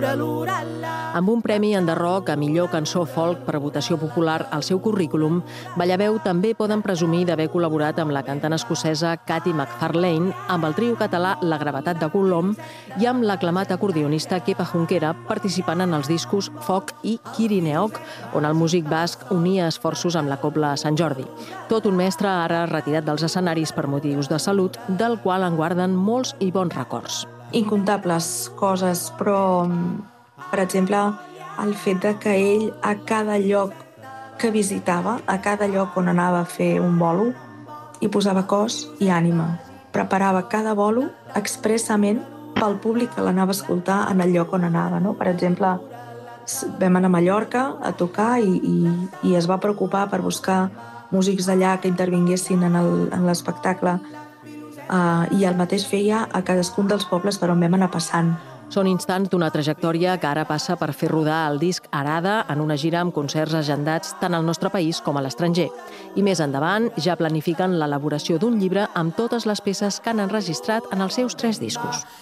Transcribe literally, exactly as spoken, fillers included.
Amb un premi Enderroc a millor cançó folk per votació popular al seu currículum, Ballaveu també poden presumir d'haver col·laborat amb la cantant escocesa Cathy McFarlane, amb el trio català La Gravetat de Colom i amb l'aclamat acordionista Kepa Junquera participant en els discos Foc i Kirineok, on el músic basc unia esforços amb la Cobla Sant Jordi. Tot un mestre ara retirat dels escenaris per motius de salut, del qual en guarden molts i bons records. Incontables coses, però, per exemple, el fet de que ell a cada lloc que visitava, a cada lloc on anava a fer un bolo, hi posava cos i ànima. Preparava cada bolo expressament pel públic que l'anava a escoltar en el lloc on anava. No? Per exemple, vam anar a Mallorca a tocar i, i, i es va preocupar per buscar músics d'allà que intervinguessin en l'espectacle. Uh, i el mateix feia a cadascun dels pobles per on vam anar passant. Són instants d'una trajectòria que ara passa per fer rodar el disc Arada en una gira amb concerts agendats tant al nostre país com a l'estranger. I més endavant ja planifiquen l'elaboració d'un llibre amb totes les peces que han enregistrat en els seus tres discos.